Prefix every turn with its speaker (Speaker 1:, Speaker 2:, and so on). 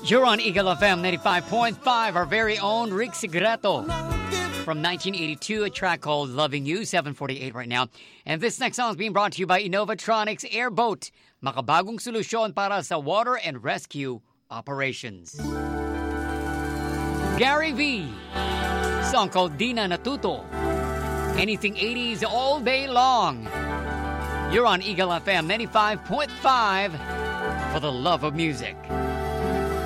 Speaker 1: You're on Eagle FM 95.5, our very own Rick Sigreto. From 1982, a track called Loving You, 7:48 right now. And this next song is being brought to you by Innovatronics Airboat. Makabagong solusyon para sa water and rescue operations. Gary V. Song called Di Na Natuto. Anything 80s all day long. You're on Eagle FM 95.5 for the love of music.